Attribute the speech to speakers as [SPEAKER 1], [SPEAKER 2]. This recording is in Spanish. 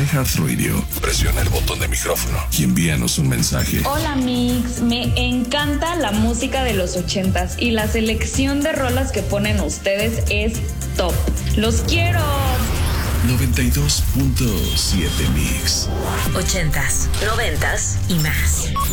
[SPEAKER 1] iHeartRadio, presiona el botón de micrófono y envíanos un mensaje.
[SPEAKER 2] Hola Mix, me encanta la música de los 80s y la selección de rolas que ponen ustedes es top. ¡Los quiero!
[SPEAKER 1] 92.7 Mix.
[SPEAKER 3] 80s, 90s y más.